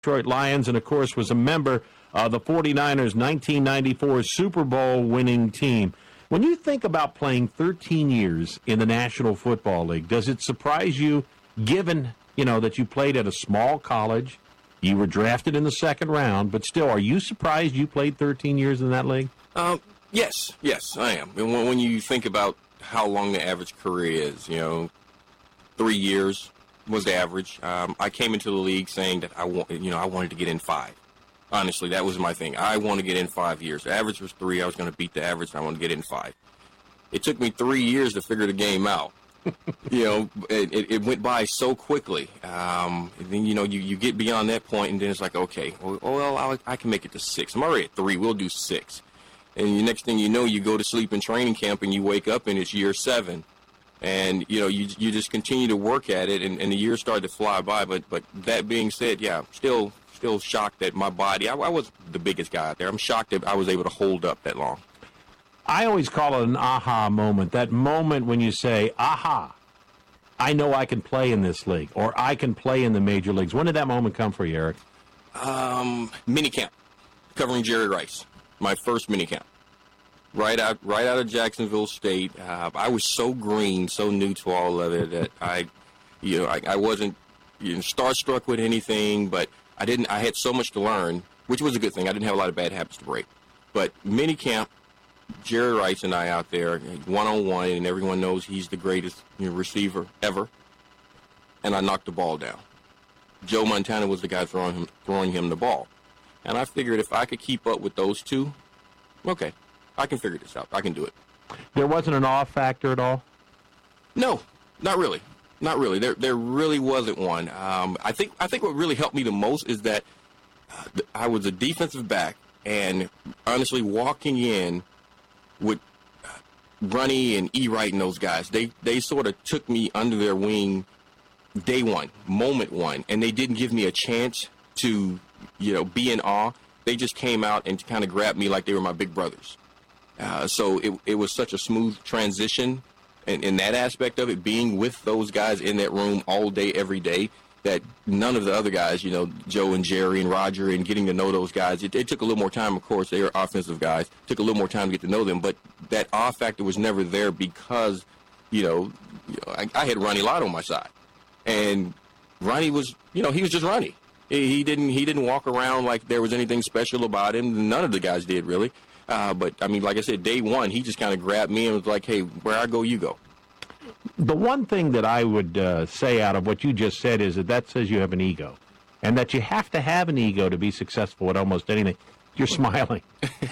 Detroit Lions, and, of course, was a member of the 49ers' 1994 Super Bowl winning team. When you think about playing 13 years in the National Football League, does it surprise you, given, that you played at a small college, you were drafted in the second round, but still, are you surprised you played 13 years in that league? Yes, I am. And when you think about how long the average career is, 3 years was the average. I came into the league saying that I wanted to get in 5. Honestly, that was my thing. I want to get in 5 years. The average was 3. I was going to beat the average, and I want to get in 5. It took me 3 years to figure the game out. It went by so quickly. And then, you get beyond that point, and then it's like, okay, well, I can make it to 6. I'm already at 3. We'll do 6. And the next thing you know, you go to sleep in training camp, and you wake up, and it's year 7. And, you just continue to work at it, and the years started to fly by. But that being said, yeah, still shocked that my body, I was the biggest guy out there. I'm shocked that I was able to hold up that long. I always call it an aha moment, that moment when you say, aha, I know I can play in this league, or I can play in the major leagues. When did that moment come for you, Eric? Minicamp, covering Jerry Rice, my first minicamp. Right out of Jacksonville State. I was so green, so new to all of it that I wasn't starstruck with anything, but I had so much to learn, which was a good thing. I didn't have a lot of bad habits to break. But minicamp, Jerry Rice and I out there, one-on-one, and everyone knows he's the greatest receiver ever. And I knocked the ball down. Joe Montana was the guy throwing him the ball. And I figured if I could keep up with those two, okay, I can figure this out. I can do it. There wasn't an awe factor at all? No, not really. Not really. There really wasn't one. I think what really helped me the most is that I was a defensive back, and honestly, walking in with Ronnie and E. Wright and those guys, they sort of took me under their wing day one, moment one, and they didn't give me a chance to, be in awe. They just came out and kind of grabbed me like they were my big brothers. So it was such a smooth transition in that aspect of it, being with those guys in that room all day, every day, that none of the other guys, Joe and Jerry and Roger, and getting to know those guys, it took a little more time, of course. They were offensive guys. Took a little more time to get to know them, but that awe factor was never there because, I had Ronnie Lott on my side. And Ronnie was, he was just Ronnie. He didn't walk around like there was anything special about him. None of the guys did, really. But, like I said, day one, he just kind of grabbed me and was like, hey, where I go, you go. The one thing that I would say out of what you just said is that says you have an ego, and that you have to have an ego to be successful at almost anything. You're smiling.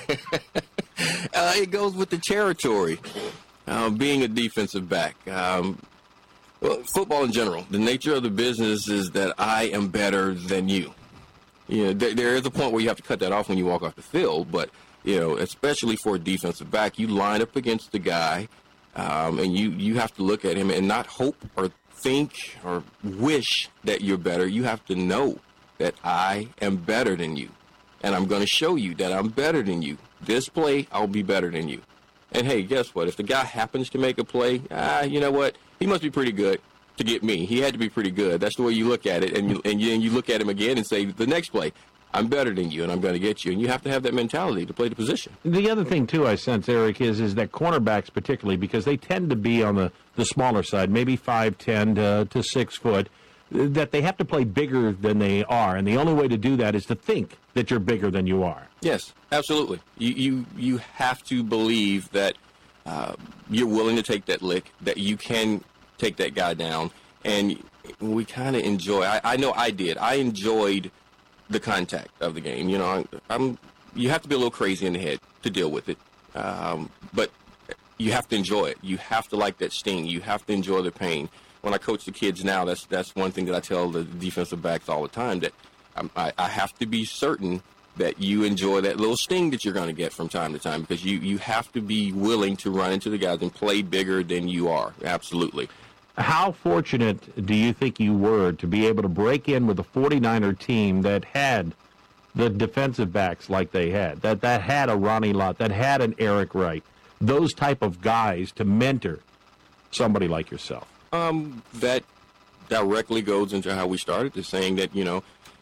It goes with the territory, being a defensive back. Well, football in general, the nature of the business is that I am better than you. There is a point where you have to cut that off when you walk off the field, but especially for a defensive back, you line up against the guy, and you have to look at him and not hope or think or wish that you're better. You have to know that I am better than you, and I'm going to show you that I'm better than you. This play, I'll be better than you. And, hey, guess what? If the guy happens to make a play, you know what? He must be pretty good to get me. He had to be pretty good. That's the way you look at it, and you look at him again and say, the next play, I'm better than you, and I'm going to get you. And you have to have that mentality to play the position. The other thing, too, I sense, Eric, is that cornerbacks particularly, because they tend to be on the smaller side, maybe 5'10" to 6 foot, that they have to play bigger than they are. And the only way to do that is to think that you're bigger than you are. Yes, absolutely. You have to believe that you're willing to take that lick, that you can take that guy down. And we kind of enjoy. I know I did. I enjoyed the contact of the game. You have to be a little crazy in the head to deal with it. But you have to enjoy it. You have to like that sting. You have to enjoy the pain. When I coach the kids now, that's one thing that I tell the defensive backs all the time, that I have to be certain that you enjoy that little sting that you're going to get from time to time, because you have to be willing to run into the guys and play bigger than you are. Absolutely. How fortunate do you think you were to be able to break in with a 49er team that had the defensive backs like they had, that had a Ronnie Lott, that had an Eric Wright, those type of guys to mentor somebody like yourself? That directly goes into how we started, to saying that,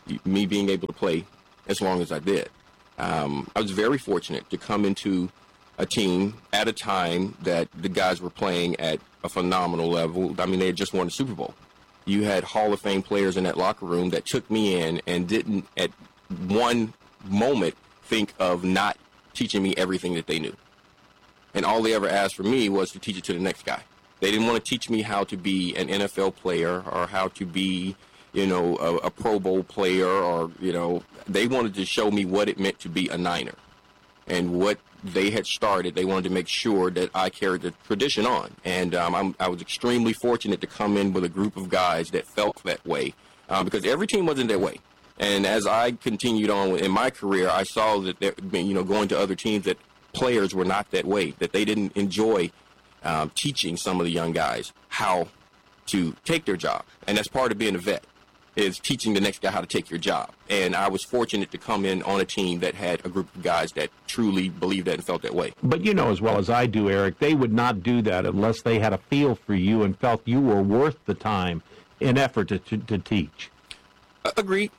me being able to play as long as I did. I was very fortunate to come into a team at a time that the guys were playing at a phenomenal level. I mean, they had just won the Super Bowl. You had Hall of Fame players in that locker room that took me in and didn't at one moment think of not teaching me everything that they knew. And all they ever asked from me was to teach it to the next guy. They didn't want to teach me how to be an NFL player or how to be, a Pro Bowl player, or, they wanted to show me what it meant to be a Niner. And what they had started, they wanted to make sure that I carried the tradition on. And I was extremely fortunate to come in with a group of guys that felt that way, because every team wasn't that way. And as I continued on in my career, I saw that, going to other teams, that players were not that way, that they didn't enjoy teaching some of the young guys how to take their job. And that's part of being a vet, is teaching the next guy how to take your job. And I was fortunate to come in on a team that had a group of guys that truly believed that and felt that way. But you know as well as I do, Eric, they would not do that unless they had a feel for you and felt you were worth the time and effort to teach. Agreed.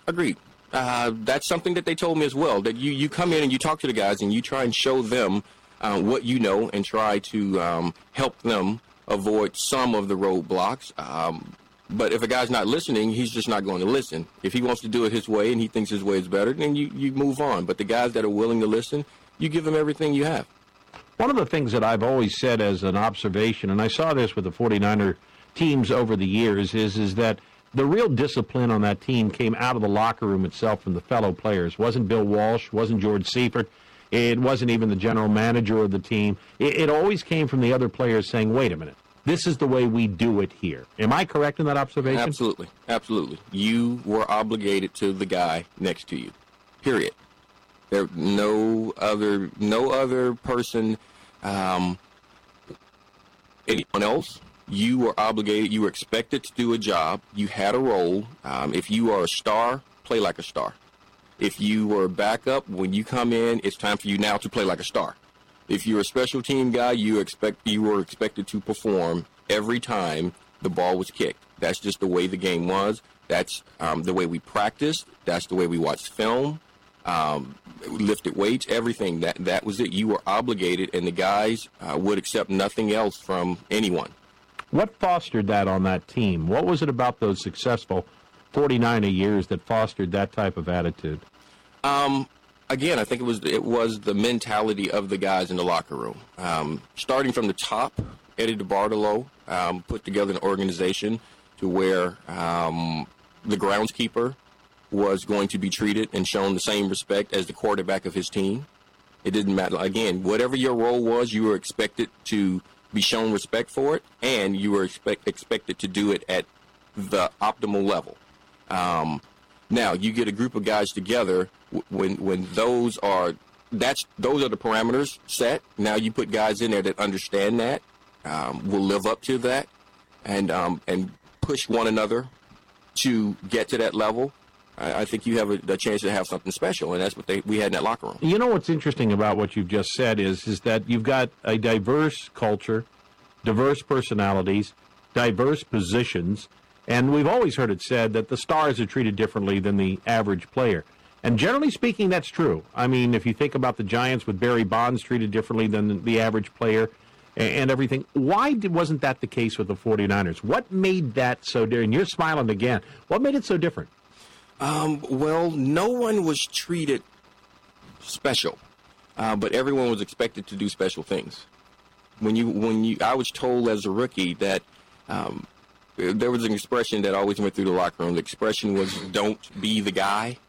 That's something that they told me as well, that you come in and you talk to the guys and you try and show them what you know and try to help them avoid some of the roadblocks. But if a guy's not listening, he's just not going to listen. If he wants to do it his way and he thinks his way is better, then you move on. But the guys that are willing to listen, you give them everything you have. One of the things that I've always said as an observation, and I saw this with the 49er teams over the years, is that the real discipline on that team came out of the locker room itself from the fellow players. It wasn't Bill Walsh, wasn't George Seifert. It wasn't even the general manager of the team. It always came from the other players saying, wait a minute, this is the way we do it here. Am I correct in that observation? Absolutely. You were obligated to the guy next to you, period. There no other person, anyone else. You were obligated. You were expected to do a job. You had a role. If you are a star, play like a star. If you were a backup, when you come in, it's time for you now to play like a star. If you're a special team guy, you were expected to perform every time the ball was kicked. That's just the way the game was. That's the way we practiced. That's the way we watched film, lifted weights, everything. That was it. You were obligated, and the guys would accept nothing else from anyone. What fostered that on that team? What was it about those successful 49er years that fostered that type of attitude? Again, I think it was the mentality of the guys in the locker room. Starting from the top, Eddie DeBartolo put together an organization to where the groundskeeper was going to be treated and shown the same respect as the quarterback of his team. It didn't matter. Again, whatever your role was, you were expected to be shown respect for it, and you were expected to do it at the optimal level. Now, you get a group of guys together when those are the parameters set. Now you put guys in there that understand that, will live up to that, and push one another to get to that level. I think you have a chance to have something special, and that's what we had in that locker room. You know what's interesting about what you've just said is that you've got a diverse culture, diverse personalities, diverse positions, and we've always heard it said that the stars are treated differently than the average player. And generally speaking, that's true. I mean, if you think about the Giants with Barry Bonds treated differently than the average player and everything, why wasn't that the case with the 49ers? What made that so different? And you're smiling again. What made it so different? Well, no one was treated special, but everyone was expected to do special things. I was told as a rookie that there was an expression that always went through the locker room. The expression was, "Don't be the guy,"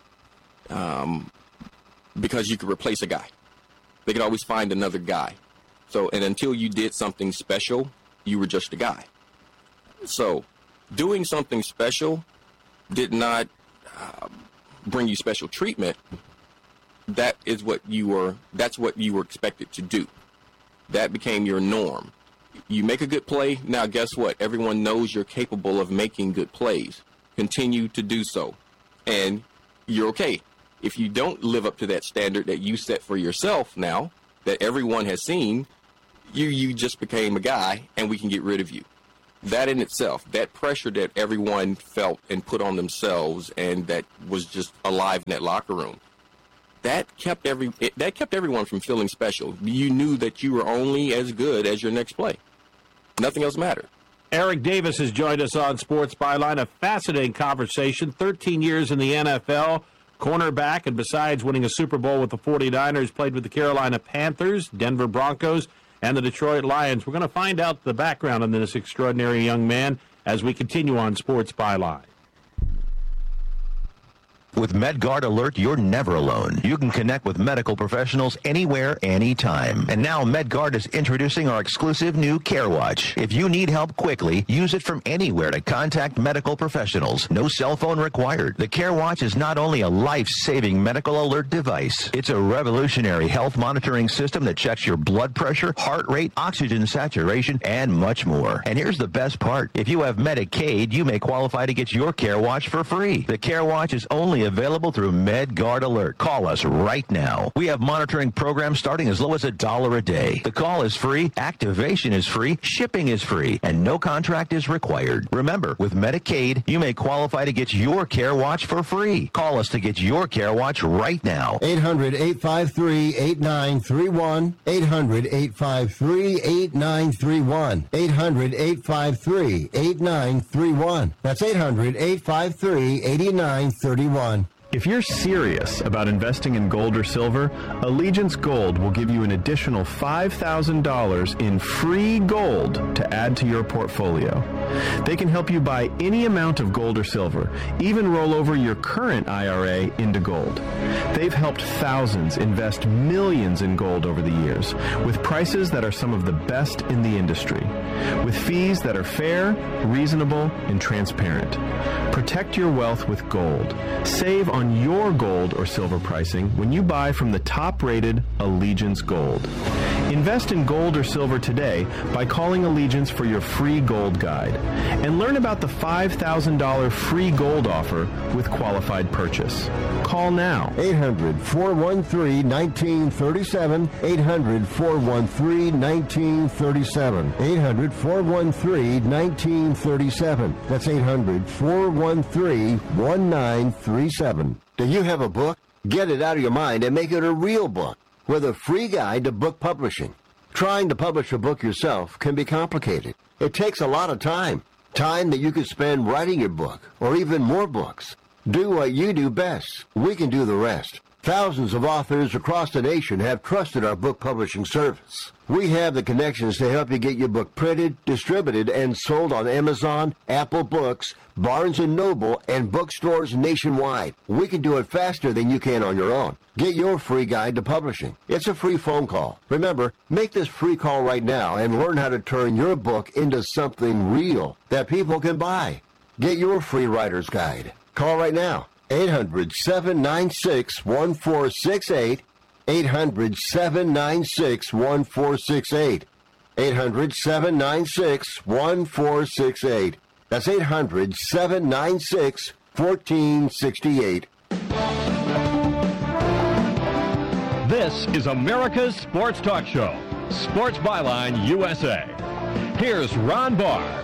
because you could replace a guy. They could always find another guy. So, and until you did something special, you were just a guy. So, doing something special did not bring you special treatment. That's what you were expected to do. That became your norm. You make a good play, now guess what? Everyone knows you're capable of making good plays. Continue to do so, and you're okay. If you don't live up to that standard that you set for yourself now, that everyone has seen, you just became a guy, and we can get rid of you. that in itself, that pressure that everyone felt and put on themselves, and that was just alive in that locker room, that kept everyone from feeling special. You knew that you were only as good as your next play. Nothing else mattered. Eric Davis has joined us on Sports Byline. A fascinating conversation. 13 years in the NFL, cornerback, and besides winning a Super Bowl with the 49ers, played with the Carolina Panthers, Denver Broncos, and the Detroit Lions. We're going to find out the background on this extraordinary young man as we continue on Sports Byline. With MedGuard Alert, you're never alone. You can connect with medical professionals anywhere, anytime. And now MedGuard is introducing our exclusive new CareWatch. If you need help quickly, use it from anywhere to contact medical professionals. No cell phone required. The CareWatch is not only a life-saving medical alert device, it's a revolutionary health monitoring system that checks your blood pressure, heart rate, oxygen saturation, and much more. And here's the best part. If you have Medicaid, you may qualify to get your CareWatch for free. The CareWatch is only available through MedGuard Alert. Call us right now. We have monitoring programs starting as low as $1 a day. The call is free, activation is free, shipping is free, and no contract is required. Remember, with Medicaid, you may qualify to get your CareWatch for free. Call us to get your CareWatch right now. 800-853-8931. 800-853-8931. 800-853-8931. That's 800-853-8931. If you're serious about investing in gold or silver, Allegiance Gold will give you an additional $5,000 in free gold to add to your portfolio. They can help you buy any amount of gold or silver, even roll over your current IRA into gold. They've helped thousands invest millions in gold over the years, with prices that are some of the best in the industry, with fees that are fair, reasonable, and transparent. Protect your wealth with gold. Save on your gold or silver pricing when you buy from the top-rated Allegiance Gold. Invest in gold or silver today by calling Allegiance for your free gold guide and learn about the $5,000 free gold offer with qualified purchase. Call now. 800-413-1937. 800-413-1937. 800-413-1937. That's 800-413-1937. Do you have a book? Get it out of your mind and make it a real book with a free guide to book publishing. Trying to publish a book yourself can be complicated. It takes a lot of time. Time that you could spend writing your book or even more books. Do what you do best. We can do the rest. Thousands of authors across the nation have trusted our book publishing service. We have the connections to help you get your book printed, distributed, and sold on Amazon, Apple Books, Barnes & Noble, and bookstores nationwide. We can do it faster than you can on your own. Get your free guide to publishing. It's a free phone call. Remember, make this free call right now and learn how to turn your book into something real that people can buy. Get your free writer's guide. Call right now. 800-796-1468. 800-796-1468. 800-796-1468. That's 800-796-1468. This is America's Sports Talk Show, Sports Byline USA. Here's Ron Barr.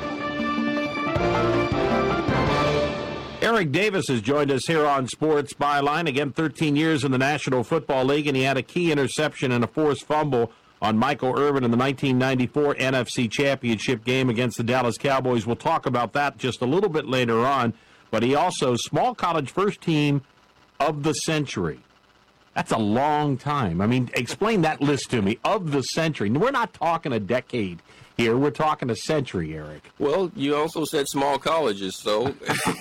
Eric Davis has joined us here on Sports Byline. Again, 13 years in the National Football League, and he had a key interception and a forced fumble on Michael Irvin in the 1994 NFC Championship game against the Dallas Cowboys. We'll talk about that just a little bit later on. But he also, small college first team of the century. That's a long time. I mean, explain that list to me. Of the century. We're not talking a decade here. We're talking a century, Eric. Well, you also said small colleges, so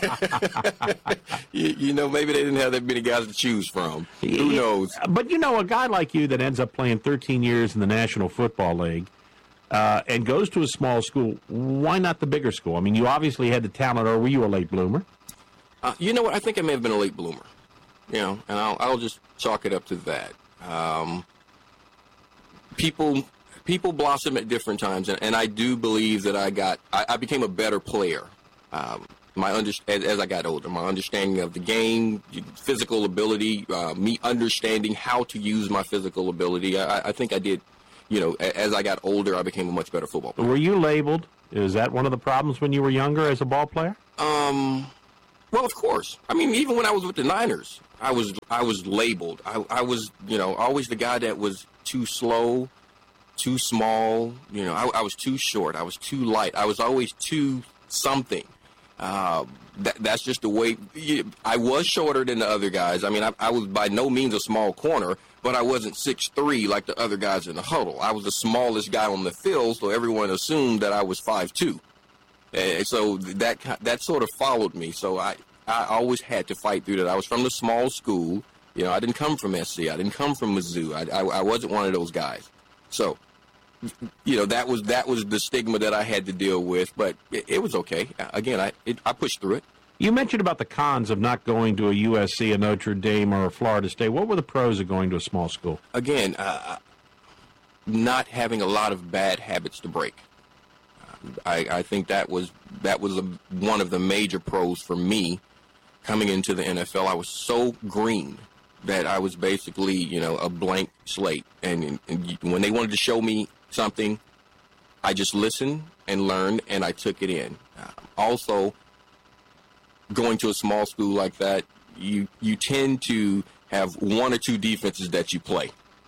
you know, maybe they didn't have that many guys to choose from. Who knows? But, you know, a guy like you that ends up playing 13 years in the National Football League and goes to a small school, why not the bigger school? I mean, you obviously had the talent, or were you a late bloomer? You know what? I think I may have been a late bloomer. You know, and I'll just chalk it up to that. People blossom at different times, and I do believe that I became a better player as I got older. My understanding of the game, physical ability, me understanding how to use my physical ability, I think I did. You know, as I got older, I became a much better football player. Were you labeled Is that one of the problems when you were younger as a ball player? Well, of course. I mean, even when I was with the Niners, I was labeled. I was, always the guy that was too slow, too small. I was too short. I was too light. I was always too something. That's just the way. I was shorter than the other guys. I mean, I was by no means a small corner, but I wasn't 6'3" like the other guys in the huddle. I was the smallest guy on the field, so everyone assumed that I was 5'2". And so that sort of followed me. So I always had to fight through that. I was from the small school. I didn't come from SC. I didn't come from Mizzou. I wasn't one of those guys. So, that was the stigma that I had to deal with. But it was okay. Again, I pushed through it. You mentioned about the cons of not going to a USC, a Notre Dame, or a Florida State. What were the pros of going to a small school? Again, not having a lot of bad habits to break. I think that was one of the major pros for me coming into the NFL. I was so green that I was basically, a blank slate. And when they wanted to show me something, I just listened and learned, and I took it in. Also, going to a small school like that, you tend to have one or two defenses that you play.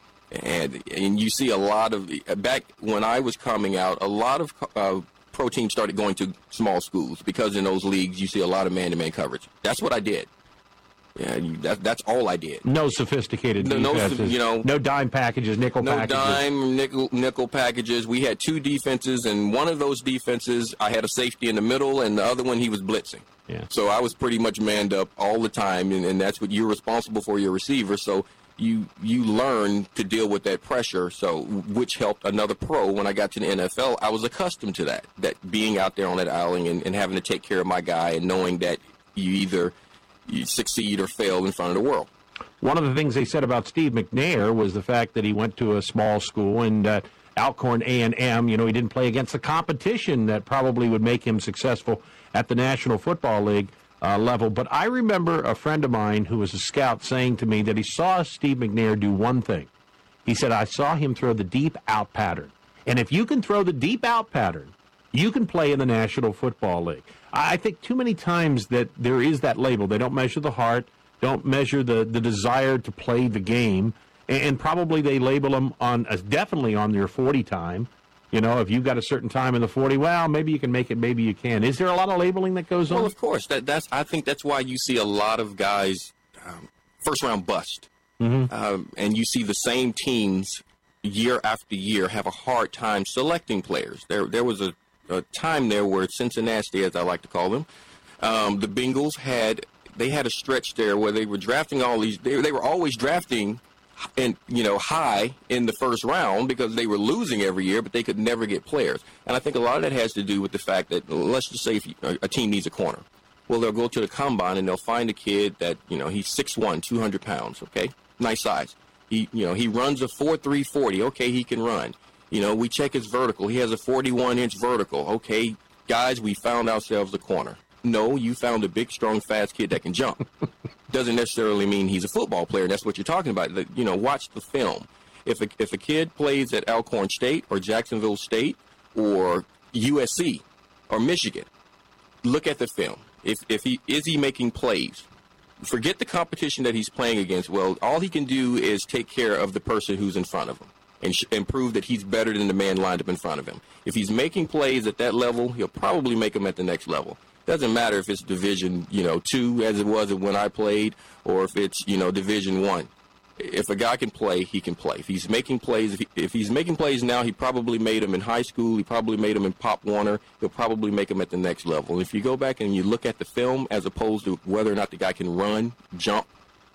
And you see a lot of back when I was coming out, a lot of pro teams started going to small schools because in those leagues you see a lot of man-to-man coverage. That's what I did. Yeah, that's all I did. No sophisticated defenses. No dime packages, nickel packages. No dime, nickel packages. We had two defenses, and one of those defenses I had a safety in the middle, and the other one he was blitzing. Yeah. So I was pretty much manned up all the time, and that's what you're responsible for, your receiver. So you learn to deal with that pressure, which helped another pro. When I got to the NFL, I was accustomed to that being out there on that island and having to take care of my guy and knowing that you succeed or fail in front of the world. One of the things they said about Steve McNair was the fact that he went to a small school and Alcorn A&M, he didn't play against the competition that probably would make him successful at the National Football League level. But I remember a friend of mine who was a scout saying to me that he saw Steve McNair do one thing. He said, I saw him throw the deep out pattern. And if you can throw the deep out pattern, you can play in the National Football League. I think too many times that there is that label. They don't measure the heart, don't measure the desire to play the game, and probably they label them definitely on their 40 time. If you've got a certain time in the 40, well, maybe you can make it, maybe you can. Is there a lot of labeling that goes on? Well, of course. I think that's why you see a lot of guys first-round bust. Mm-hmm. And you see the same teams year after year have a hard time selecting players. There was a time there where Cincinnati, as I like to call them, the Bengals had a stretch there where they were drafting all these. They were always drafting, and high in the first round because they were losing every year, but they could never get players. And I think a lot of that has to do with the fact that, let's just say if a team needs a corner, well, they'll go to the combine and they'll find a kid that he's 6'1", 200 pounds. Okay, nice size. He runs a 4.3 40. Okay, he can run. We check his vertical. He has a 41-inch vertical. Okay, guys, we found ourselves a corner. No, you found a big, strong, fast kid that can jump. Doesn't necessarily mean he's a football player. That's what you're talking about. Watch the film. If a kid plays at Alcorn State or Jacksonville State or USC or Michigan, look at the film. If he making plays? Forget the competition that he's playing against. Well, all he can do is take care of the person who's in front of him and prove that he's better than the man lined up in front of him. If he's making plays at that level, he'll probably make them at the next level. Doesn't matter if it's Division 2 as it was when I played, or if it's Division 1. If a guy can play, he can play. If he's making plays, if he's making plays now, he probably made them in high school. He probably made them in Pop Warner. He'll probably make them at the next level. And if you go back and you look at the film, as opposed to whether or not the guy can run, jump,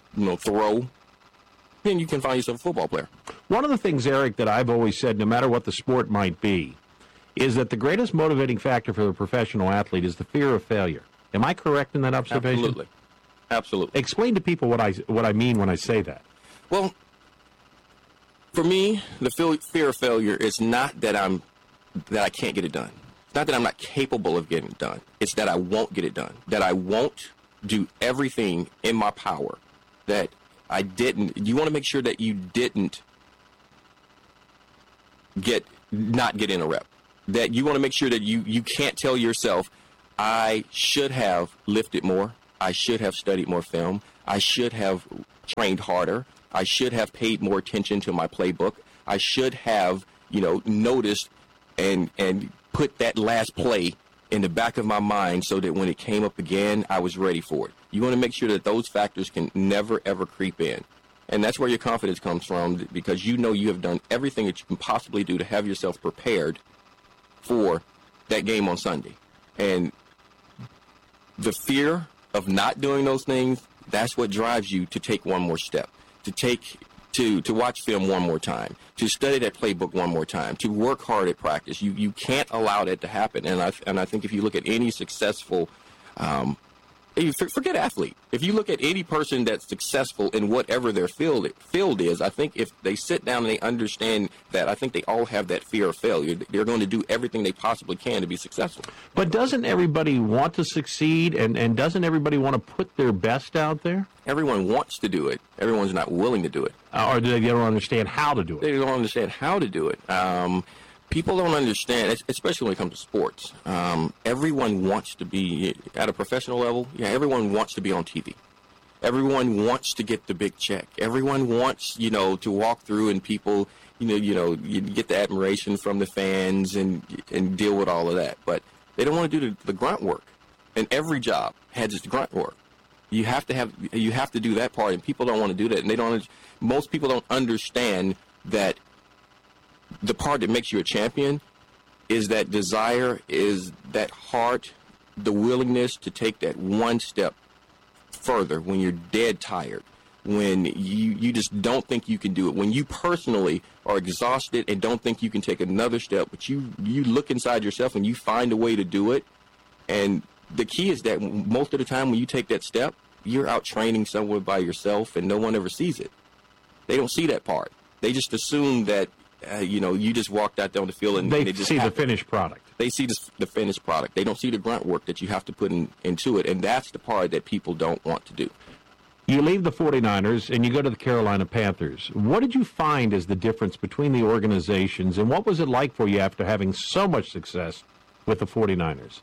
throw, then you can find yourself a football player. One of the things, Eric, that I've always said, no matter what the sport might be, is that the greatest motivating factor for the professional athlete is the fear of failure. Am I correct in that observation? Absolutely. Explain to people what I mean when I say that. Well, for me, the fear of failure is not that I can't get it done. It's not that I'm not capable of getting it done. It's that I won't get it done. That I won't do everything in my power. That I didn't. You want to make sure that you didn't not get in a rep. that you want to make sure that you can't tell yourself, I should have lifted more. I should have studied more film. I should have trained harder. I should have paid more attention to my playbook. I should have, noticed and put that last play in the back of my mind so that when it came up again, I was ready for it. You want to make sure that those factors can never, ever creep in. And that's where your confidence comes from, because you know you have done everything that you can possibly do to have yourself prepared for that game on Sunday. And the fear of not doing those things, that's what drives you to take one more step, to watch film one more time, to study that playbook one more time, to work hard at practice. You can't allow that to happen. And I think if you look at any successful forget athlete. If you look at any person that's successful in whatever their field is, I think if they sit down and they understand that, I think they all have that fear of failure. They're going to do everything they possibly can to be successful. But doesn't everybody want to succeed, and doesn't everybody want to put their best out there? Everyone wants to do it. Everyone's not willing to do it. Or do they don't understand how to do it? They don't understand how to do it. People don't understand, especially when it comes to sports. Everyone wants to be, at a professional level, everyone wants to be on TV. Everyone wants to get the big check. Everyone wants, to walk through and people, you get the admiration from the fans and deal with all of that. But they don't want to do the grunt work. And every job has its grunt work. You have to do that part, and people don't want to do that. And most people don't understand that the part that makes you a champion is that desire, is that heart, the willingness to take that one step further when you're dead tired, when you just don't think you can do it, when you personally are exhausted and don't think you can take another step, but you look inside yourself and you find a way to do it. And the key is that most of the time when you take that step, you're out training somewhere by yourself and no one ever sees it. They don't see that part. They just assume that you just walked out there on the field and they just see the finished product. They see the finished product. They don't see the grunt work that you have to put into it, and that's the part that people don't want to do. You leave the 49ers and you go to the Carolina Panthers. What did you find as the difference between the organizations, and what was it like for you after having so much success with the 49ers?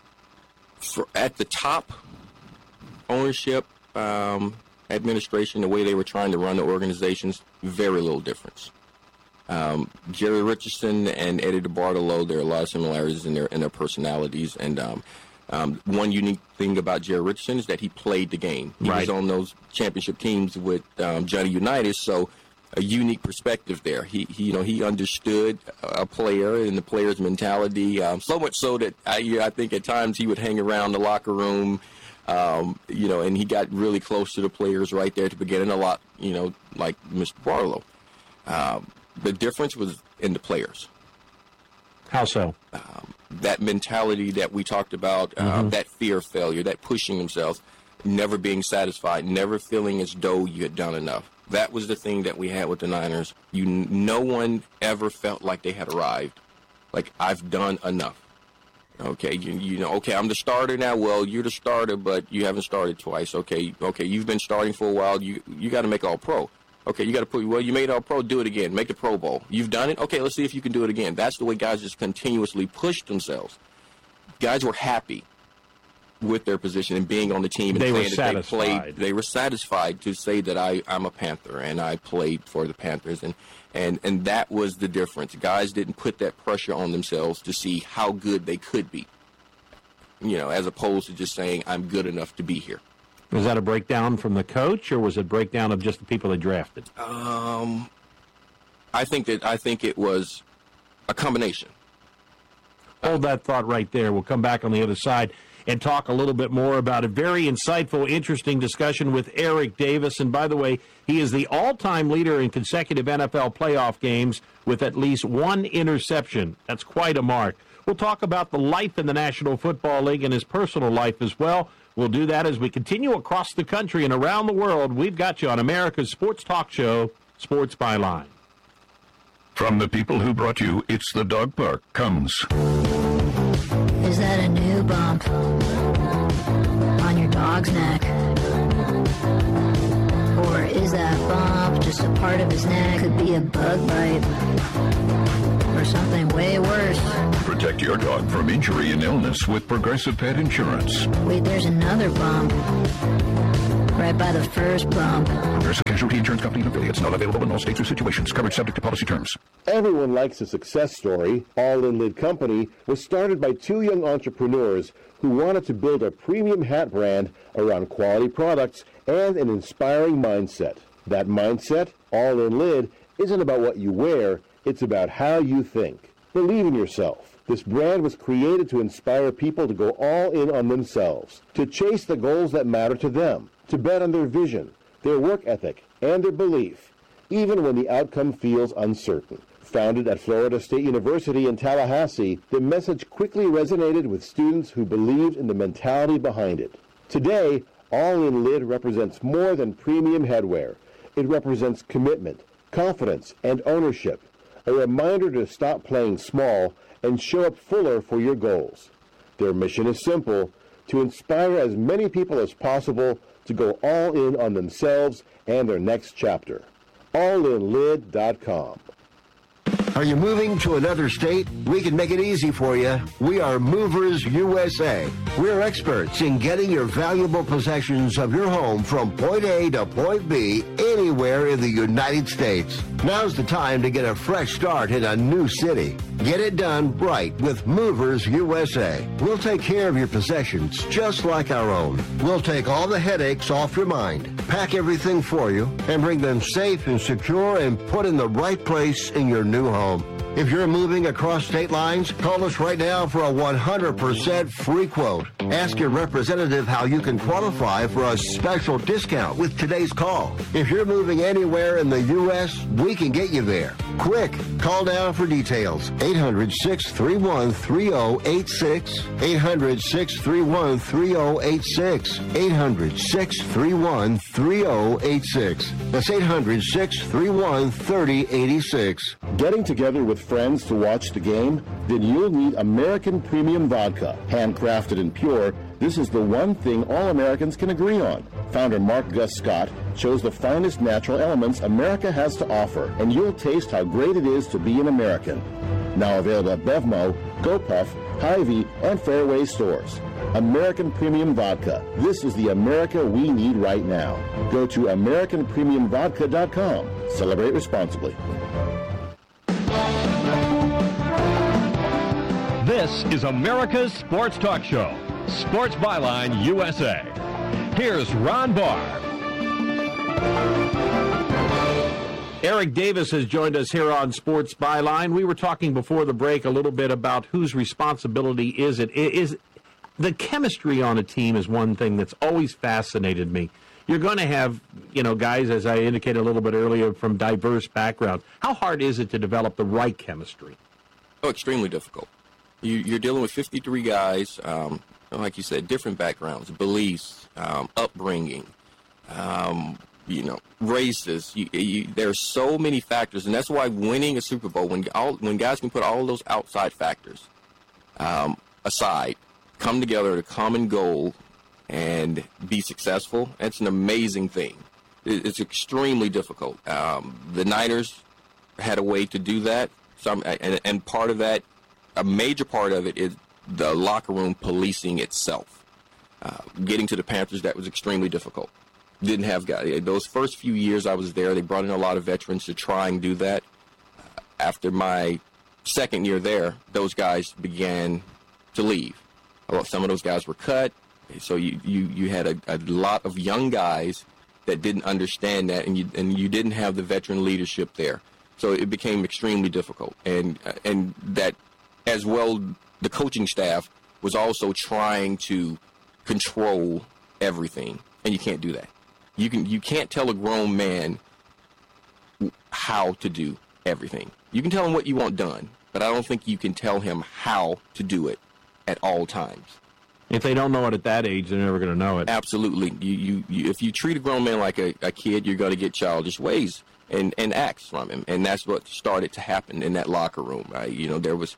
At the top, ownership, administration, the way they were trying to run the organizations, very little difference. Jerry Richardson and Eddie DeBartolo, there are a lot of similarities in their personalities. And one unique thing about Jerry Richardson is that he played the game. He was on those championship teams with Johnny Unitas, so a unique perspective there. He understood a player and the player's mentality, so much so that I think at times he would hang around the locker room, and he got really close to the players right there at the beginning, a lot, like Mr. Barlow. The difference was in the players. How so? That mentality that we talked about, that fear of failure, that pushing themselves, never being satisfied, never feeling as though you had done enough. That was the thing that we had with the Niners. No one ever felt like they had arrived. Like, I've done enough. Okay, okay, I'm the starter now. Well, you're the starter, but you haven't started twice. Okay, you've been starting for a while. You got to make All-Pro. Okay, you got to you made All-Pro, do it again. Make the Pro Bowl. You've done it? Okay, let's see if you can do it again. That's the way guys just continuously pushed themselves. Guys were happy with their position and being on the team. And they were satisfied. They were satisfied to say that I'm a Panther and I played for the Panthers. And that was the difference. Guys didn't put that pressure on themselves to see how good they could be, as opposed to just saying, I'm good enough to be here. Was that a breakdown from the coach, or was it a breakdown of just the people they drafted? I think it was a combination. Hold that thought right there. We'll come back on the other side and talk a little bit more about a very insightful, interesting discussion with Eric Davis. And by the way, he is the all-time leader in consecutive NFL playoff games with at least one interception. That's quite a mark. We'll talk about the life in the National Football League and his personal life as well. We'll do that as we continue across the country and around the world. We've got you on America's Sports Talk Show, Sports Byline. From the people who brought you It's the Dog Park comes. Is that a new bump on your dog's neck? Or is that bump just a part of his neck. Could be a bug bite. Or something way worse. Protect your dog from injury and illness with Progressive Pet Insurance. Wait, there's another bump. Right by the first bump. Progressive Casualty Insurance Company and affiliates. Not available in all states or situations. Coverage subject to policy terms. Everyone likes a success story. All In Lid Company was started by two young entrepreneurs who wanted to build a premium hat brand around quality products and an inspiring mindset. That mindset, All In Lid, isn't about what you wear, it's about how you think. Believe in yourself. This brand was created to inspire people to go all in on themselves, to chase the goals that matter to them, to bet on their vision, their work ethic, and their belief, even when the outcome feels uncertain. Founded at Florida State University in Tallahassee, the message quickly resonated with students who believed in the mentality behind it. Today, All In Lid represents more than premium headwear. It represents commitment, confidence, and ownership. A reminder to stop playing small and show up fuller for your goals. Their mission is simple: to inspire as many people as possible to go all in on themselves and their next chapter. allinlid.com. Are you moving to another state? We can make it easy for you. We are Movers USA. We're experts in getting your valuable possessions of your home from point A to point B anywhere in the United States. Now's the time to get a fresh start in a new city. Get it done right with Movers USA. We'll take care of your possessions just like our own. We'll take all the headaches off your mind, pack everything for you, and bring them safe and secure and put in the right place in your new home. If you're moving across state lines, call us right now for a 100% free quote. Ask your representative how you can qualify for a special discount with today's call. If you're moving anywhere in the U.S., we can get you there. Quick, call now for details. 800-631-3086. 800-631-3086. 800-631-3086. That's 800-631-3086. Getting together with friends to watch the game? Then you'll need American Premium Vodka. Handcrafted and pure, this is the one thing all Americans can agree on. Founder Mark Gus Scott chose the finest natural elements America has to offer, and you'll taste how great it is to be an American. Now available at Bevmo, GoPuff, Hy-Vee, and Fairway stores. American Premium Vodka. This is the America we need right now. Go to AmericanPremiumVodka.com. Celebrate responsibly. This is America's Sports Talk Show, Sports Byline USA. Here's Ron Barr. Eric Davis has joined us here on Sports Byline. We were talking before the break a little bit about whose responsibility is it. The chemistry on a team is one thing that's always fascinated me. You're going to have, guys, as I indicated a little bit earlier, from diverse backgrounds. How hard is it to develop the right chemistry? Oh, extremely difficult. You're dealing with 53 guys, like you said, different backgrounds, beliefs, upbringing, races. There are so many factors, and that's why winning a Super Bowl, when guys can put all those outside factors aside, come together at a common goal, and be successful, that's an amazing thing. It's extremely difficult. The Niners had a way to do that, and part of that, a major part of it, is the locker room policing itself. Getting to the Panthers, that was extremely difficult. Didn't have guys. Those first few years I was there, they brought in a lot of veterans to try and do that. After my second year there, those guys began to leave. Some of those guys were cut, so you had a lot of young guys that didn't understand that, and you didn't have the veteran leadership there. So it became extremely difficult, and that as well, the coaching staff was also trying to control everything, and you can't do that. You can't tell a grown man how to do everything. You can tell him what you want done, but I don't think you can tell him how to do it at all times. If they don't know it at that age, they're never going to know it. Absolutely. If you treat a grown man like a kid, you're going to get childish ways and acts from him, and that's what started to happen in that locker room. There was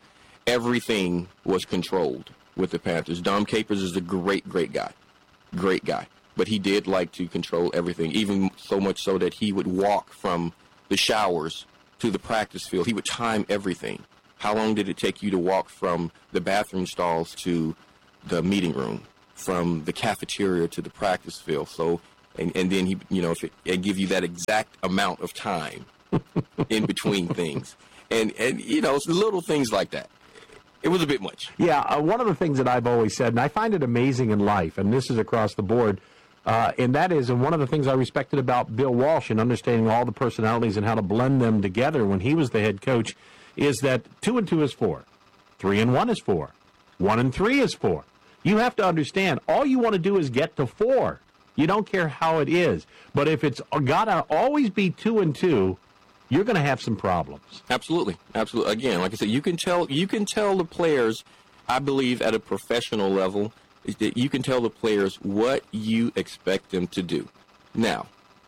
everything was controlled with the Panthers. Dom Capers is a great guy. but he did like to control everything, even so much so that he would walk from the showers to the practice field. He would time everything. How long did it take you to walk from the bathroom stalls to the meeting room, from the cafeteria to the practice field? So, and then he, if it give you that exact amount of time in between things, and little things like that. It was a bit much. Yeah, one of the things that I've always said, and I find it amazing in life, and this is across the board, and that is, and one of the things I respected about Bill Walsh and understanding all the personalities and how to blend them together when he was the head coach, is that 2 and 2 is 4, 3 and 1 is 4, 1 and 3 is 4. You have to understand, all you want to do is get to 4. You don't care how it is. But if it's got to always be 2 and 2, you're going to have some problems. Absolutely. Again, like I said, you can tell the players, I believe at a professional level, is that you can tell the players what you expect them to do. Now,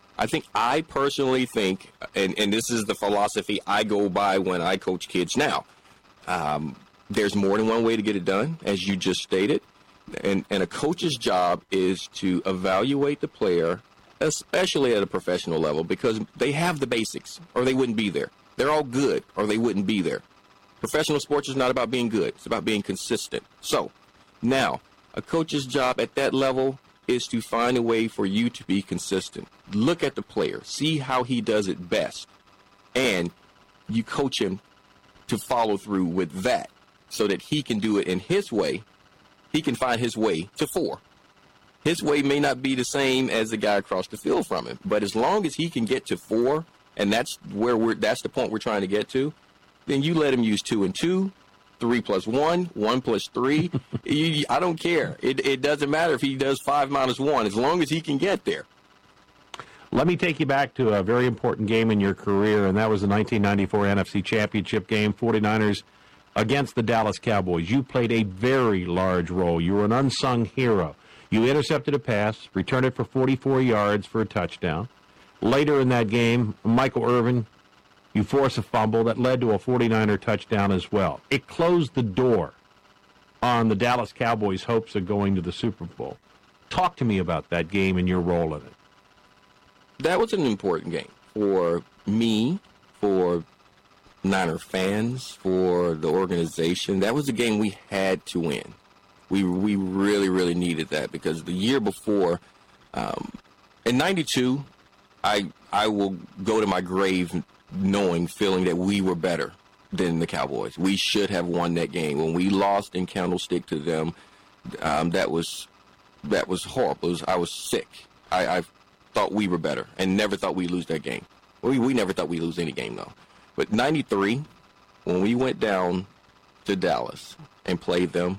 I personally think, and this is the philosophy I go by when I coach kids now, there's more than one way to get it done, as you just stated. And a coach's job is to evaluate the player, especially at a professional level, because they have the basics or they wouldn't be there. They're all good or they wouldn't be there. Professional sports is not about being good. It's about being consistent. So now a coach's job at that level is to find a way for you to be consistent. Look at the player, see how he does it best, and you coach him to follow through with that so that he can do it in his way. He can find his way to 4. His way may not be the same as the guy across the field from him, but as long as he can get to 4, and that's the point we're trying to get to, then you let him use 2 and 2, 3 plus 1, 1 plus 3. I don't care. It doesn't matter if he does 5 minus 1, as long as he can get there. Let me take you back to a very important game in your career, and that was the 1994 NFC Championship game, 49ers against the Dallas Cowboys. You played a very large role. You were an unsung hero. You intercepted a pass, returned it for 44 yards for a touchdown. Later in that game, Michael Irvin, you forced a fumble that led to a 49er touchdown as well. It closed the door on the Dallas Cowboys' hopes of going to the Super Bowl. Talk to me about that game and your role in it. That was an important game for me, for Niner fans, for the organization. That was a game we had to win. We really, really needed that because the year before, in 92, I will go to my grave feeling that we were better than the Cowboys. We should have won that game. When we lost in Candlestick to them, that was horrible. I was sick. I thought we were better and never thought we'd lose that game. We never thought we'd lose any game, though. But 93, when we went down to Dallas and played them,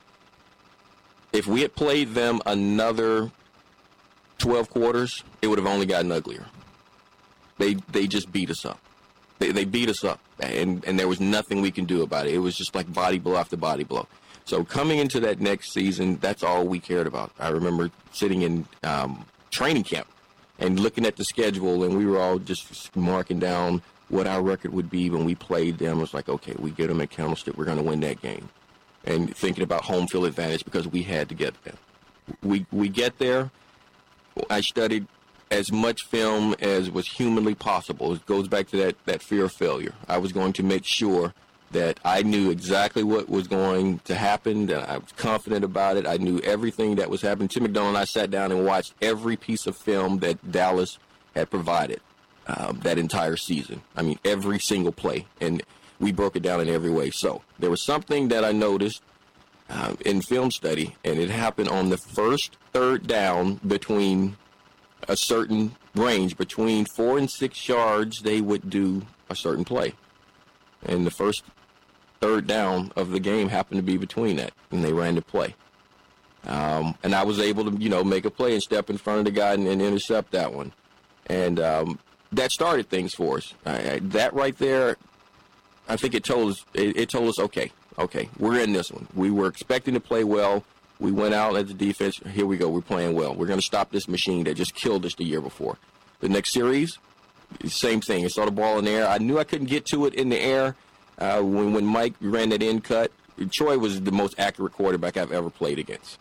if we had played them another 12 quarters, it would have only gotten uglier. They just beat us up. They beat us up, and there was nothing we can do about it. It was just like body blow after body blow. So coming into that next season, that's all we cared about. I remember sitting in training camp and looking at the schedule, and we were all just marking down what our record would be when we played them. It was like, okay, we get them at Candlestick, we're going to win that game. And thinking about home field advantage because we had to get there. We get there. I studied as much film as was humanly possible. It goes back to that fear of failure. I was going to make sure that I knew exactly what was going to happen, that I was confident about it. I knew everything that was happening. Tim McDonald and I sat down and watched every piece of film that Dallas had provided that entire season. I mean, every single play. And we broke it down in every way. So there was something that I noticed in film study, and it happened on the first third down between a certain range. Between 4 and 6 yards, they would do a certain play. And the first third down of the game happened to be between that, and they ran the play. And I was able to, make a play and step in front of the guy and intercept that one. And that started things for us. That right there, I think it told us, okay, we're in this one. We were expecting to play well. We went out as a defense. Here we go. We're playing well. We're going to stop this machine that just killed us the year before. The next series, same thing. I saw the ball in the air. I knew I couldn't get to it in the air when Mike ran that in cut. Troy was the most accurate quarterback I've ever played against.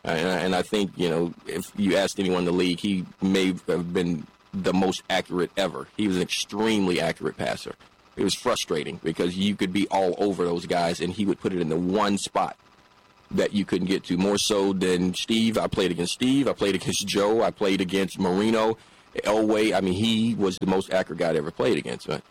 And I think, if you asked anyone in the league, he may have been the most accurate ever. He was an extremely accurate passer. It was frustrating because you could be all over those guys, and he would put it in the one spot that you couldn't get to, more so than Steve. I played against Steve. I played against Joe. I played against Marino, Elway. I mean, he was the most accurate guy I ever played against. But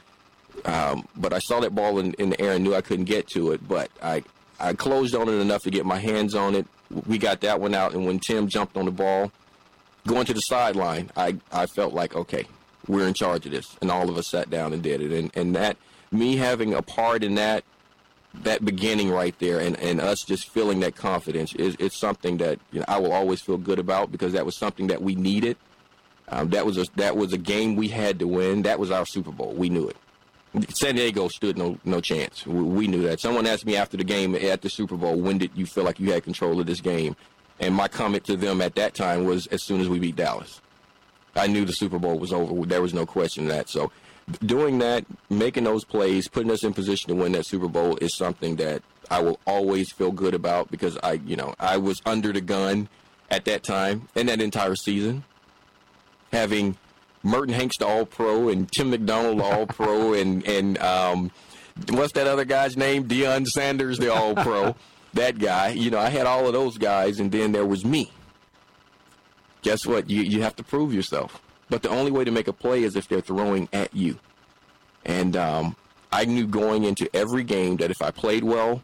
I saw that ball in the air and knew I couldn't get to it, but I closed on it enough to get my hands on it. We got that one out, and when Tim jumped on the ball, going to the sideline, I felt like, okay, we're in charge of this, and all of us sat down and did it. And that, me having a part in that beginning right there, and us just feeling that confidence, it's something that I will always feel good about, because that was something that we needed. That was a game we had to win. That was our Super Bowl. We knew it. San Diego stood no chance. We knew that. Someone asked me after the game at the Super Bowl, when did you feel like you had control of this game? And my comment to them at that time was, as soon as we beat Dallas. I knew the Super Bowl was over. There was no question of that. So doing that, making those plays, putting us in position to win that Super Bowl is something that I will always feel good about, because I was under the gun at that time and that entire season, having Merton Hanks the All-Pro and Tim McDonald the All-Pro and what's that other guy's name? Deion Sanders the All-Pro. That guy. I had all of those guys, and then there was me. Guess what? You have to prove yourself. But the only way to make a play is if they're throwing at you. And I knew going into every game that if I played well,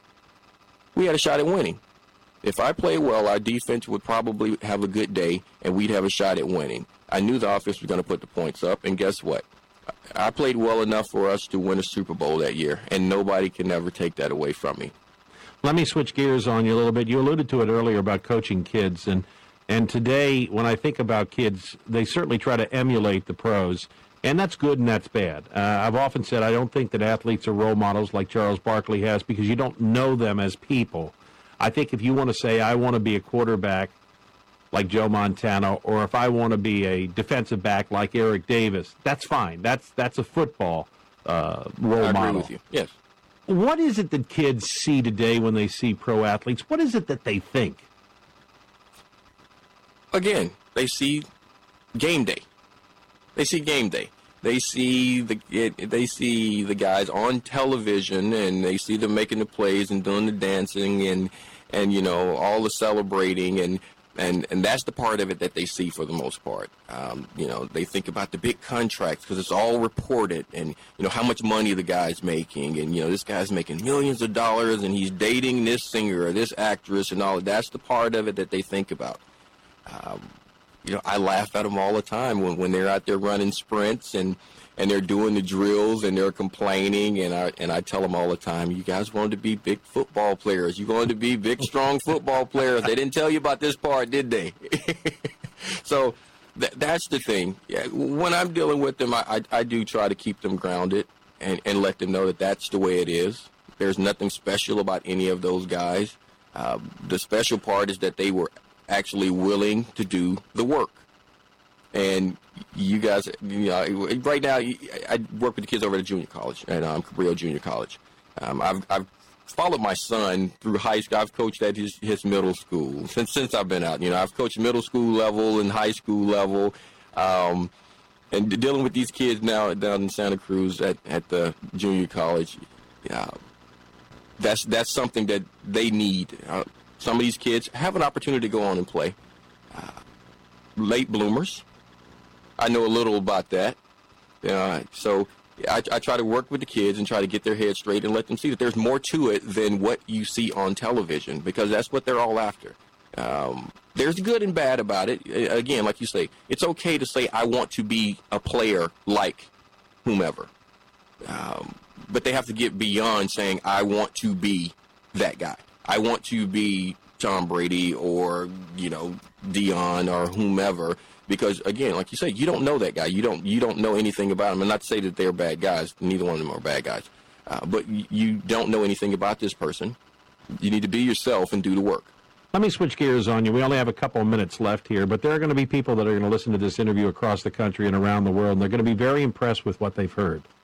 we had a shot at winning. If I played well, our defense would probably have a good day, and we'd have a shot at winning. I knew the offense was going to put the points up, and guess what? I played well enough for us to win a Super Bowl that year, and nobody can ever take that away from me. Let me switch gears on you a little bit. You alluded to it earlier about coaching kids, and today, when I think about kids, they certainly try to emulate the pros, and that's good and that's bad. I've often said I don't think that athletes are role models like Charles Barkley has, because you don't know them as people. I think if you want to say, I want to be a quarterback like Joe Montana, or if I want to be a defensive back like Eric Davis, that's fine. That's a football role model. I agree with you, yes. What is it that kids see today when they see pro athletes? What is it that they think? Again, they see game day. They see game day. They see the guys on television, and they see them making the plays and doing the dancing and all the celebrating, and that's the part of it that they see for the most part. They think about the big contracts because it's all reported, and how much money the guy's making, and this guy's making millions of dollars, and he's dating this singer or this actress, and all. That's the part of it that they think about. I laugh at them all the time when they're out there running sprints and they're doing the drills and they're complaining, and I tell them all the time, you guys wanted to be big football players. You wanted to be big, strong football players. They didn't tell you about this part, did they? So that's the thing. Yeah, when I'm dealing with them, I do try to keep them grounded and let them know that that's the way it is. There's nothing special about any of those guys. The special part is that they were actually willing to do the work. And you guys, right now, I work with the kids over at junior college, at Cabrillo Junior College. I've followed my son through high school. I've coached at his middle school since I've been out. I've coached middle school level and high school level, and dealing with these kids now down in Santa Cruz at the junior college. That's something that they need. Some of these kids have an opportunity to go on and play. Late bloomers. I know a little about that. So I try to work with the kids and try to get their heads straight and let them see that there's more to it than what you see on television, because that's what they're all after. There's good and bad about it. Again, like you say, it's okay to say, I want to be a player like whomever. But they have to get beyond saying, I want to be that guy. I want to be Tom Brady or, Deion or whomever, because, again, like you say, you don't know that guy. You don't know anything about him. And not to say that they're bad guys. Neither one of them are bad guys. But you don't know anything about this person. You need to be yourself and do the work. Let me switch gears on you. We only have a couple of minutes left here, but there are going to be people that are going to listen to this interview across the country and around the world, and they're going to be very impressed with what they've heard.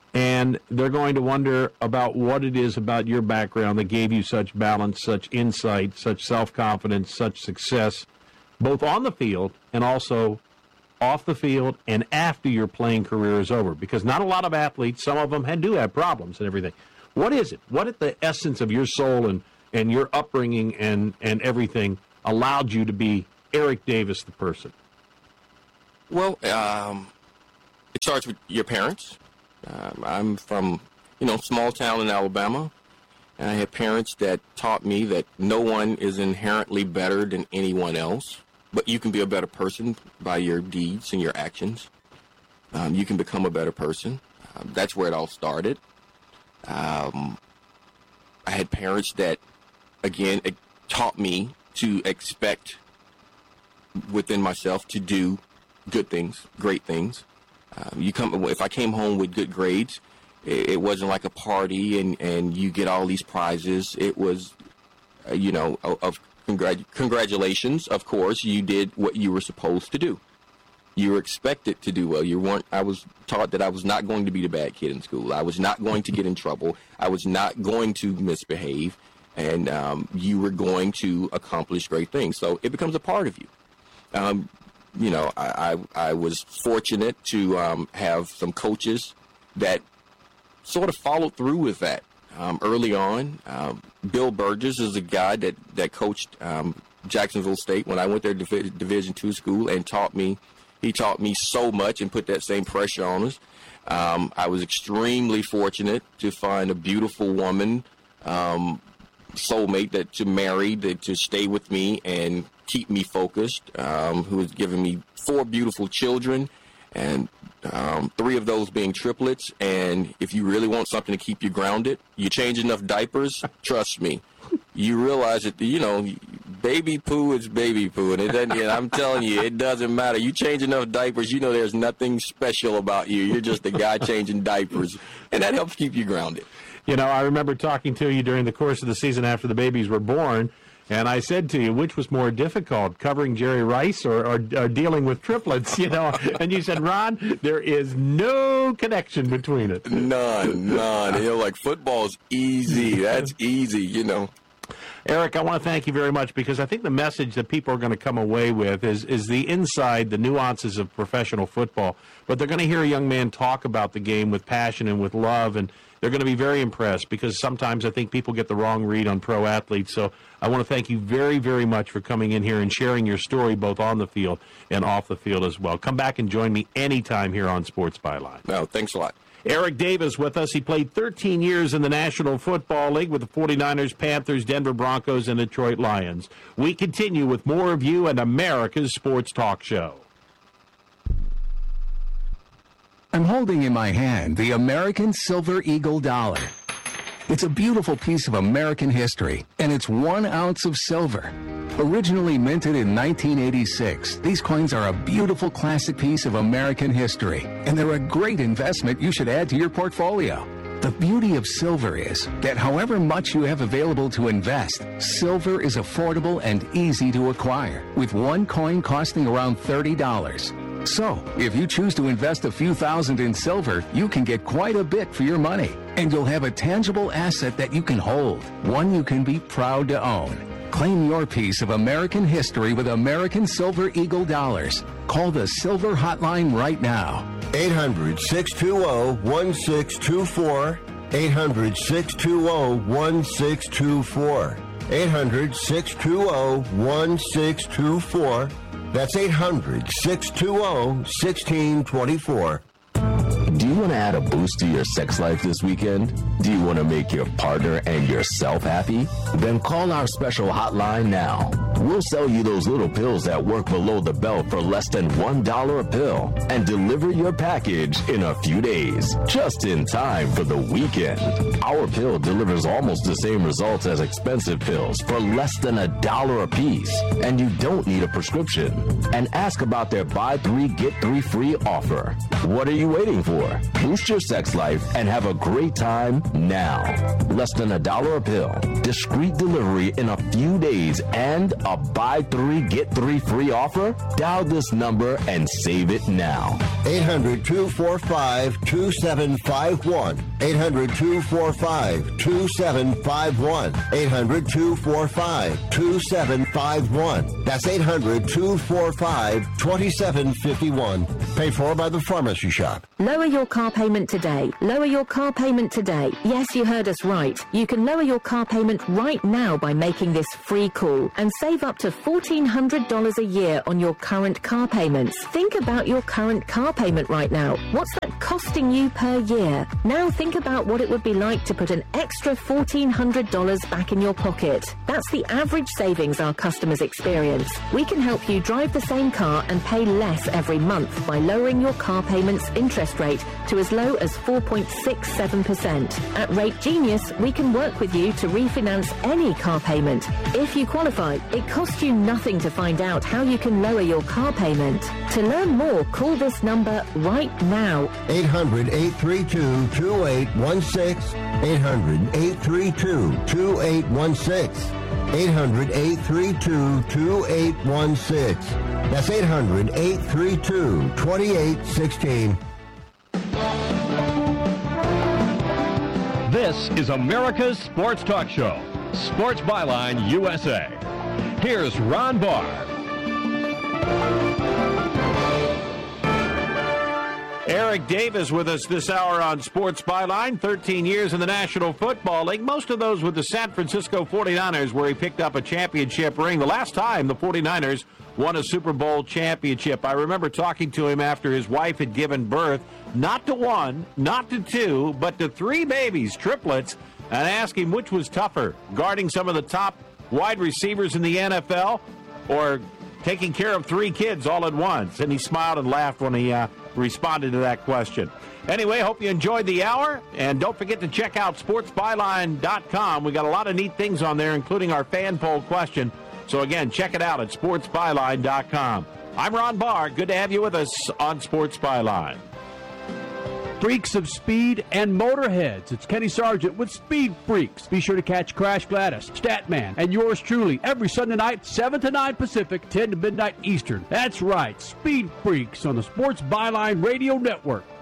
And they're going to wonder about what it is about your background that gave you such balance, such insight, such self-confidence, such success, both on the field and also off the field and after your playing career is over. Because not a lot of athletes, some of them do have problems and everything. What is it? What is the essence of your soul and your upbringing and everything allowed you to be Eric Davis, the person? Well, it starts with your parents. I'm from, small town in Alabama, and I had parents that taught me that no one is inherently better than anyone else, but you can be a better person by your deeds and your actions. You can become a better person. That's where it all started. I had parents that, again, it taught me to expect within myself to do good things, great things. If I came home with good grades, it wasn't like a party and you get all these prizes. It was, congratulations. Of course, you did what you were supposed to do. You were expected to do well. I was taught that I was not going to be the bad kid in school. I was not going to get in trouble. I was not going to misbehave. And you were going to accomplish great things. So it becomes a part of you. I was fortunate to have some coaches that sort of followed through with that early on. Bill Burgess is a guy that coached Jacksonville State when I went there to Division II school and he taught me so much and put that same pressure on us. I was extremely fortunate to find a beautiful woman, soulmate to marry, to stay with me and keep me focused, who has given me 4 beautiful children, and 3 of those being triplets. And if you really want something to keep you grounded, you change enough diapers, trust me, you realize that, baby poo is baby poo. And I'm telling you, it doesn't matter. You change enough diapers, there's nothing special about you. You're just a guy changing diapers. And that helps keep you grounded. I remember talking to you during the course of the season after the babies were born, and I said to you, which was more difficult, covering Jerry Rice or dealing with triplets, And you said, Ron, there is no connection between it. None. Like football's easy. That's easy, Eric, I want to thank you very much because I think the message that people are going to come away with is the inside, the nuances of professional football. But they're going to hear a young man talk about the game with passion and with love, and they're going to be very impressed because sometimes I think people get the wrong read on pro athletes. So I want to thank you very, very much for coming in here and sharing your story both on the field and off the field as well. Come back and join me anytime here on Sports Byline. No, thanks a lot. Eric Davis with us. He played 13 years in the National Football League with the 49ers, Panthers, Denver Broncos, and Detroit Lions. We continue with more of you and America's Sports Talk Show. I'm holding in my hand the American Silver Eagle dollar. It's a beautiful piece of American history, and it's 1 ounce of silver. Originally minted in 1986, these coins are a beautiful classic piece of American history, and they're a great investment you should add to your portfolio. The beauty of silver is that however much you have available to invest, silver is affordable and easy to acquire, with 1 coin costing around $30. So, if you choose to invest a few thousand in silver, you can get quite a bit for your money, and you'll have a tangible asset that you can hold, one you can be proud to own. Claim your piece of American history with American Silver Eagle dollars. Call the Silver Hotline right now. 800-620-1624. 800-620-1624. 800-620-1624. That's 800-620-1624. Do you want to add a boost to your sex life this weekend? Do you want to make your partner and yourself happy? Then call our special hotline now. We'll sell you those little pills that work below the belt for less than $1 a pill and deliver your package in a few days, just in time for the weekend. Our pill delivers almost the same results as expensive pills for less than $1 a piece, and you don't need a prescription. And ask about their buy 3 get 3 free offer. What are you waiting for? Boost your sex life and have a great time now. Less than $1 a pill, discreet delivery in a few days, and A buy 3, get 3 free offer? Dial this number and save it now. 800-245-2751. 800-245-2751. 800-245-2751. That's 800-245-2751. Paid for by the Pharmacy Shop. Lower your car payment today. Lower your car payment today. Yes, you heard us right. You can lower your car payment right now by making this free call and save up to $1,400 a year on your current car payments. Think about your current car payment right now. What's that costing you per year? Now think about what it would be like to put an extra $1,400 back in your pocket. That's the average savings our customers experience. We can help you drive the same car and pay less every month by lowering your car payment's interest rate to as low as 4.67%. At Rate Genius, we can work with you to refinance any car payment. If you qualify, it costs you nothing to find out how you can lower your car payment. To learn more, call this number right now. 800-832-2816. 800-832-2816. 800-832-2816. That's 800-832-2816. This is America's Sports Talk Show, Sports Byline USA. Here's Ron Barr. Eric Davis with us this hour on Sports Byline. 13 years in the National Football League, most of those with the San Francisco 49ers, where he picked up a championship ring. The last time the 49ers won a Super Bowl championship. I remember talking to him after his wife had given birth, not to one, not to two, but to 3 babies, triplets, and asked him which was tougher, guarding some of the top wide receivers in the NFL or taking care of 3 kids all at once. And he smiled and laughed when he responded to that question. Anyway, hope you enjoyed the hour, and don't forget to check out sportsbyline.com. We got a lot of neat things on there, including our fan poll question. So again, check it out at sportsbyline.com. I'm Ron Barr. Good to have you with us on Sports Byline. Freaks of speed and motorheads. It's Kenny Sargent with Speed Freaks. Be sure to catch Crash Gladys, Statman, and yours truly every Sunday night, 7 to 9 Pacific, 10 to midnight Eastern. That's right, Speed Freaks on the Sports Byline Radio Network.